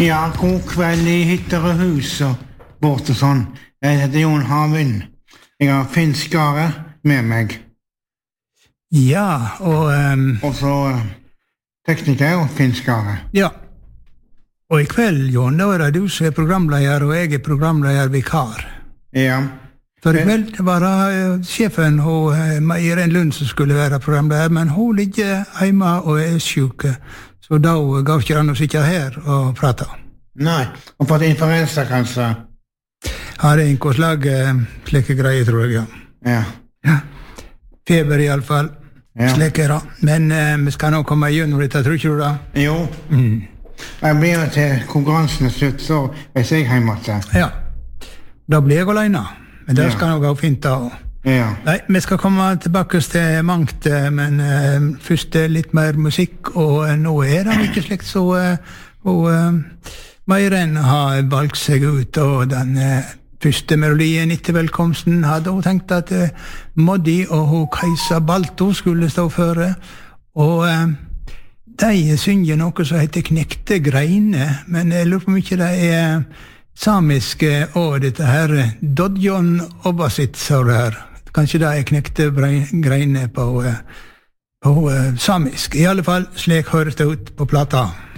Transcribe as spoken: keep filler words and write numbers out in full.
Ja, god kveld I hytter og hus og bort og sånn. Jeg heter Jon Havund. Jeg har Finn Skare med meg. Ja, og... Um, og så uh, tekniker og Finn Skare. Ja. Og I kveld, Jon, da er det du som er programleder, og jeg er programleder-vikar. Ja. For I kveld var det uh, sjefen, og uh, Irene Lund, som skulle være programleder, men hun ligger hjemme og er syk. Så da gav ikke han å sitte her og prate. Nei, og fått influensa kanskje. Har en korslag eh, slike greier, tror jeg, ja. Ja. Ja. Feber I alle fall. Ja. Slike da. Men eh, vi skal nå komme gjennom dette, tror ikke du da? Jo. Mm. Jeg blir til konkurransen er slutt, så jeg ser hjemme til. Ja. Da blir jeg alene. Men det ja. skal nå gå fint da. Ja. Nei, vi skal komme tilbake til mangt, men uh, først litt mer musikk, og uh, nå er det ikke slikt, så uh, og, uh, Meiren har valgt seg ut, og den uh, første melodien etter velkomsten hadde hun tenkt at uh, Moddi og hun Kajsa Balto skulle stå for, og uh, de synger noe som heter Knekte Greine, men jeg lurer på mye det er samiske, og dette her Dodjon Obasit, sa det her. Kanskje det er knekte greiner på, på uh, samisk. I alle fall, slik høres det ut på plata.